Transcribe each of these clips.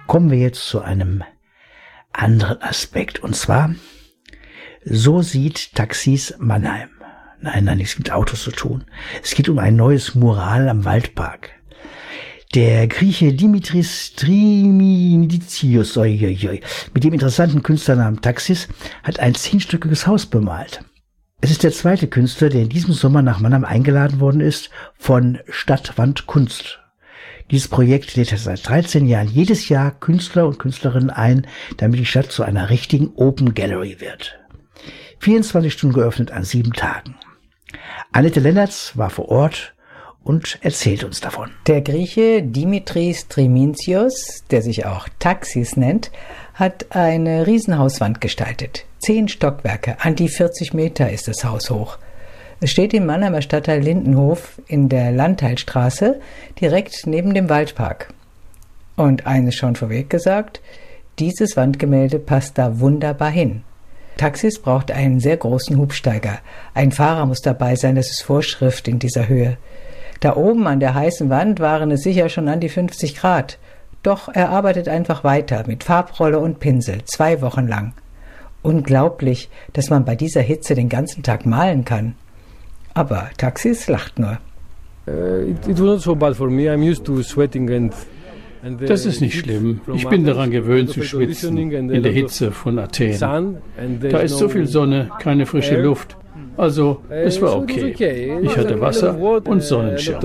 Kommen wir jetzt zu einem anderen Aspekt. Und zwar, so sieht Taxis Mannheim. Nein, nichts mit Autos zu tun. Es geht um ein neues Mural am Waldpark. Der Grieche Dimitris Triminitius, mit dem interessanten Künstlernamen Taxis, hat ein 10-stöckiges Haus bemalt. Es ist der zweite Künstler, der in diesem Sommer nach Mannheim eingeladen worden ist von Stadtwand Kunst. Dieses Projekt lädt seit 13 Jahren jedes Jahr Künstler und Künstlerinnen ein, damit die Stadt zu einer richtigen Open Gallery wird. 24 Stunden geöffnet an 7 Tagen. Annette Lennertz war vor Ort und erzählt uns davon. Der Grieche Dimitris Trimintios, der sich auch Taxis nennt, hat eine Riesenhauswand gestaltet. 10 Stockwerke, an die 40 Meter ist das Haus hoch. Es steht im Mannheimer Stadtteil Lindenhof in der Landteilstraße, direkt neben dem Waldpark. Und eines schon vorweg gesagt, dieses Wandgemälde passt da wunderbar hin. Taxis braucht einen sehr großen Hubsteiger. Ein Fahrer muss dabei sein, das ist Vorschrift in dieser Höhe. Da oben an der heißen Wand waren es sicher schon an die 50 Grad. Doch er arbeitet einfach weiter mit Farbrolle und Pinsel, 2 Wochen lang. Unglaublich, dass man bei dieser Hitze den ganzen Tag malen kann. Aber Taxis lacht nur. It was not so bad for me. I'm used to sweating and Das ist nicht schlimm. Ich bin daran gewöhnt zu schwitzen in der Hitze von Athen. Da ist so viel Sonne, keine frische Luft. Also, es war okay. Ich hatte Wasser und Sonnenschirm.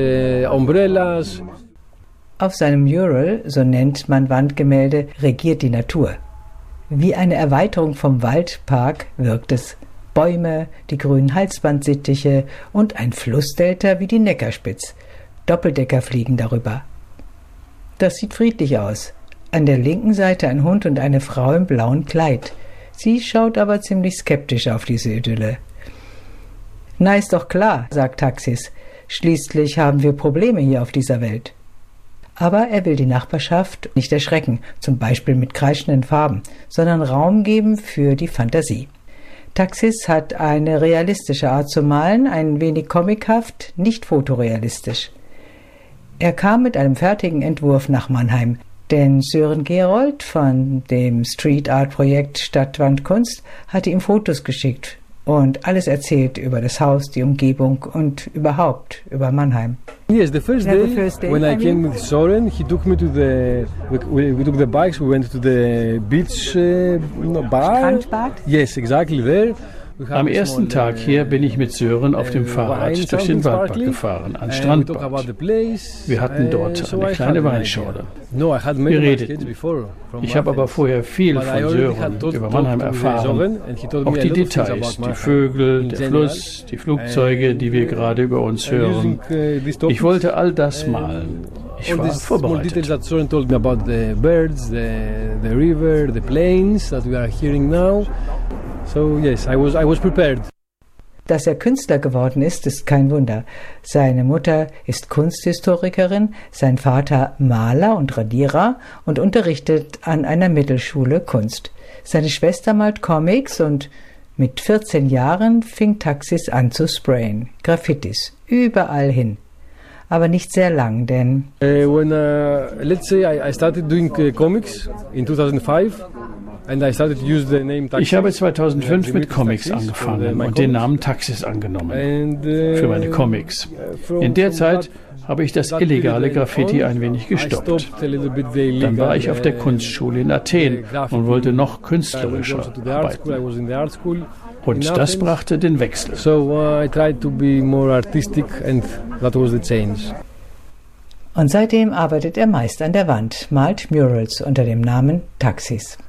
Auf seinem Mural, so nennt man Wandgemälde, regiert die Natur. Wie eine Erweiterung vom Waldpark wirkt es. Bäume, die grünen Halsbandsittiche und ein Flussdelta wie die Neckarspitz. Doppeldecker fliegen darüber. Das sieht friedlich aus. An der linken Seite ein Hund und eine Frau im blauen Kleid. Sie schaut aber ziemlich skeptisch auf diese Idylle. Na, ist doch klar, sagt Taxis. Schließlich haben wir Probleme hier auf dieser Welt. Aber er will die Nachbarschaft nicht erschrecken, zum Beispiel mit kreischenden Farben, sondern Raum geben für die Fantasie. Taxis hat eine realistische Art zu malen, ein wenig comichaft, nicht fotorealistisch. Er kam mit einem fertigen Entwurf nach Mannheim, denn Sören Gerold von dem Street Art Projekt Stadtwand Kunst hatte ihm Fotos geschickt und alles erzählt über das Haus, die Umgebung und überhaupt über Mannheim. Yes, the first day when I came with Sören, he took me to we took the bikes, we went to the beach bar. Strandbad? Yes, exactly there. Am ersten Tag hier bin ich mit Sören auf dem Fahrrad durch den Waldpark gefahren, ans Strandbad. Wir hatten dort eine kleine Weinschorle. Wir redeten. Ich habe aber vorher viel von Sören über Mannheim erfahren. Auch die Details, die Vögel, der Fluss, die Flugzeuge, die wir gerade über uns hören. Ich wollte all das malen. Ich war vorbereitet. So yes, I was prepared. Dass er Künstler geworden ist kein Wunder. Seine Mutter ist Kunsthistorikerin, sein Vater Maler und Radierer und unterrichtet an einer Mittelschule Kunst. Seine Schwester malt Comics und mit 14 Jahren fing Taxis an zu sprayen. Graffitis, überall hin. Aber nicht sehr lang, denn Let's say I started doing comics in 2005. Ich habe 2005 mit Comics angefangen und den Namen Taxis angenommen für meine Comics. In der Zeit habe ich das illegale Graffiti ein wenig gestoppt. Dann war ich auf der Kunstschule in Athen und wollte noch künstlerischer arbeiten. Und das brachte den Wechsel. Und seitdem arbeitet er meist an der Wand, malt Murals unter dem Namen Taxis.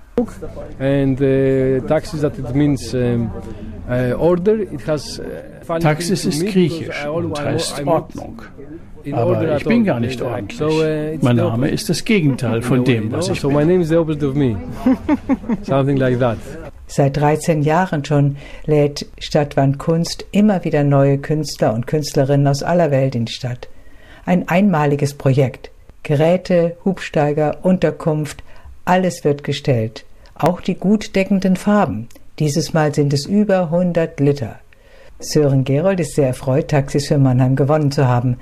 Taxis ist griechisch und heißt Ordnung. Aber ich bin gar nicht ordentlich. Mein Name ist das Gegenteil von dem, was ich bin. My name is the opposite of me. Something like that. Seit 13 Jahren schon lädt Stadtwand Kunst immer wieder neue Künstler und Künstlerinnen aus aller Welt in die Stadt. Ein einmaliges Projekt. Geräte, Hubsteiger, Unterkunft, alles wird gestellt. Auch die gut deckenden Farben. Dieses Mal sind es über 100 Liter. Sören Gerold ist sehr erfreut, Taxis für Mannheim gewonnen zu haben.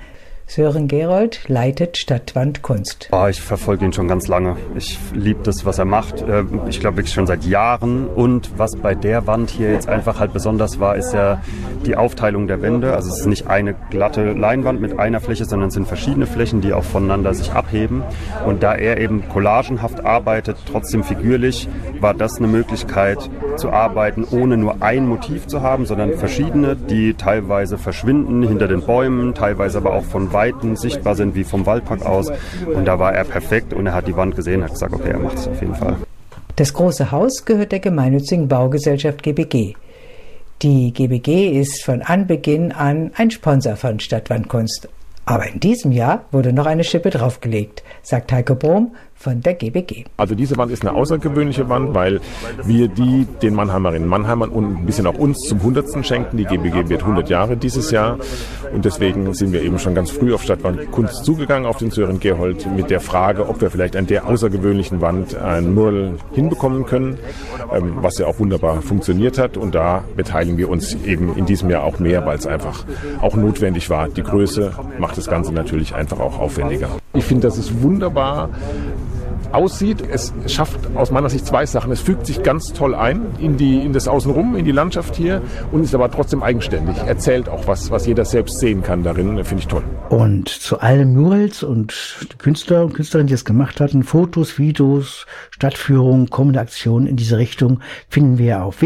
Sören Gerold leitet Stadtwandkunst. Ich verfolge ihn schon ganz lange. Ich liebe das, was er macht. Ich glaube wirklich schon seit Jahren. Und was bei der Wand hier jetzt einfach halt besonders war, ist ja die Aufteilung der Wände. Also es ist nicht eine glatte Leinwand mit einer Fläche, sondern es sind verschiedene Flächen, die auch voneinander sich abheben. Und da er eben collagenhaft arbeitet, trotzdem figürlich, war das eine Möglichkeit zu arbeiten, ohne nur ein Motiv zu haben, sondern verschiedene, die teilweise verschwinden hinter den Bäumen, teilweise aber auch von Weitem sichtbar sind, wie vom Waldpark aus. Und da war er perfekt und er hat die Wand gesehen, hat gesagt, okay, er macht es auf jeden Fall. Das große Haus gehört der gemeinnützigen Baugesellschaft GBG. Die GBG ist von Anbeginn an ein Sponsor von Stadtwandkunst. Aber in diesem Jahr wurde noch eine Schippe draufgelegt, sagt Heiko Bohm von der GBG. Also diese Wand ist eine außergewöhnliche Wand, weil wir die den Mannheimerinnen und Mannheimern und ein bisschen auch uns zum 100. schenken. Die GBG wird 100 Jahre dieses Jahr und deswegen sind wir eben schon ganz früh auf Stadtwandkunst zugegangen, auf den Sören Gerold, mit der Frage, ob wir vielleicht an der außergewöhnlichen Wand ein Mural hinbekommen können, was ja auch wunderbar funktioniert hat, und da beteiligen wir uns eben in diesem Jahr auch mehr, weil es einfach auch notwendig war. Die Größe macht das Ganze natürlich einfach auch aufwendiger. Ich finde, dass es wunderbar aussieht. Es schafft aus meiner Sicht zwei Sachen. Es fügt sich ganz toll ein in das Außenrum, in die Landschaft hier, und ist aber trotzdem eigenständig. Erzählt auch was jeder selbst sehen kann darin. Finde ich toll. Und zu allen Murals und die Künstler und Künstlerinnen, die es gemacht hatten, Fotos, Videos, Stadtführungen, kommende Aktionen in diese Richtung, finden wir auf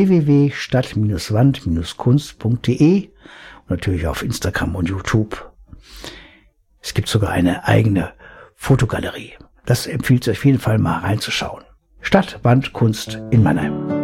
www.stadt-wand-kunst.de und natürlich auf Instagram und YouTube. Es gibt sogar eine eigene Fotogalerie. Das empfiehlt sich auf jeden Fall mal reinzuschauen. Stadtwandkunst in Mannheim.